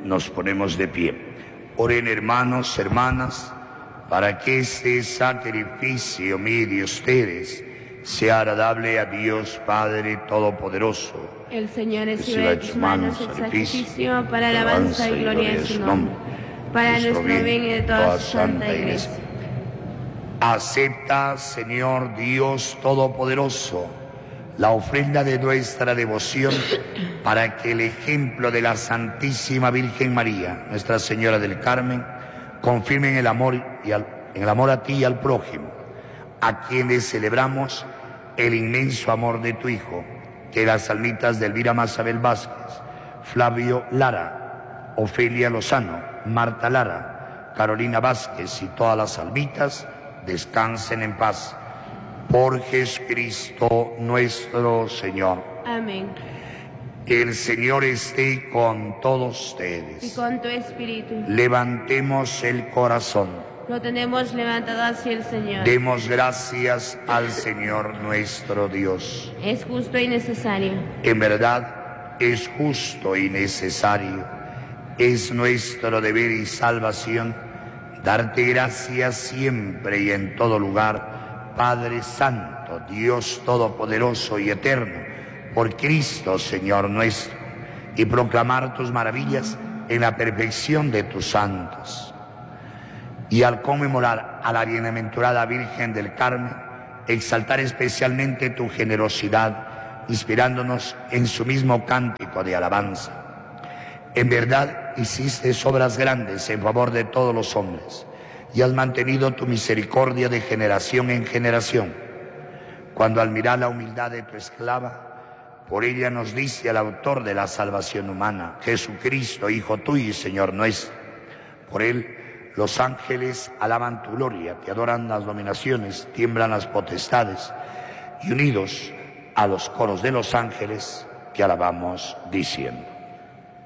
Nos ponemos de pie. Oren, hermanos, hermanas, para que este sacrificio mío de ustedes sea agradable a Dios Padre Todopoderoso. El Señor recibe de tus manos el sacrificio para alabanza y gloria de su nombre, para nuestro bien y de toda su santa Iglesia. Acepta, Señor Dios Todopoderoso, la ofrenda de nuestra devoción, para que el ejemplo de la Santísima Virgen María, Nuestra Señora del Carmen, confirme en el amor a ti y al prójimo, a quienes celebramos el inmenso amor de tu Hijo, que las almitas de Elvira Mazabel Vázquez, Flavio Lara, Ofelia Lozano, Marta Lara, Carolina Vázquez y todas las almitas descansen en paz. Por Jesucristo nuestro Señor. Amén. El Señor esté con todos ustedes. Y con tu espíritu. Levantemos el corazón. Lo tenemos levantado hacia el Señor. Demos gracias al Señor nuestro Dios. Es justo y necesario. En verdad, es justo y necesario. Es nuestro deber y salvación darte gracias siempre y en todo lugar, Padre Santo, Dios Todopoderoso y Eterno, por Cristo, Señor nuestro, y proclamar tus maravillas en la perfección de tus santos. Y al conmemorar a la bienaventurada Virgen del Carmen, exaltar especialmente tu generosidad, inspirándonos en su mismo cántico de alabanza. En verdad hiciste obras grandes en favor de todos los hombres, y has mantenido tu misericordia de generación en generación. Cuando al mirar la humildad de tu esclava, por ella nos diste al autor de la salvación humana, Jesucristo, Hijo tuyo y Señor nuestro. Por él los ángeles alaban tu gloria, te adoran las dominaciones, tiemblan las potestades, y unidos a los coros de los ángeles te alabamos diciendo: